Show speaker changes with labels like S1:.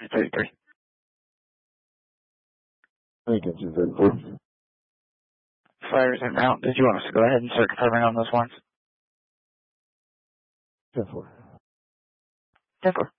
S1: 233.
S2: Lincoln 234.
S1: Fires en route. Did you want us to go ahead and start confirming on those ones?
S2: 10-4.
S1: 10-4.